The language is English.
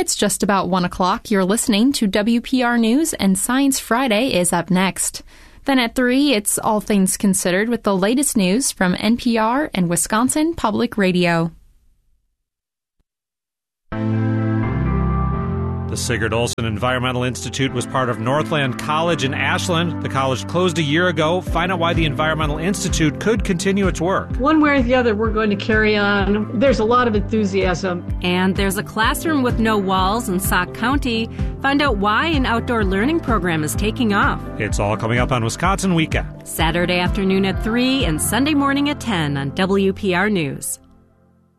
It's just about 1 o'clock. You're listening to WPR News, and Science Friday is up next. Then at 3, it's All Things Considered with the latest news from NPR and Wisconsin Public Radio. The Sigurd Olson Environmental Institute was part of Northland College in Ashland. The college closed a year ago. Find out why the Environmental Institute could continue its work. One way or the other, we're going to carry on. There's a lot of enthusiasm. And there's a classroom with no walls in Sauk County. Find out why an outdoor learning program is taking off. It's all coming up on Wisconsin Weekend. Saturday afternoon at 3 and Sunday morning at 10 on WPR News.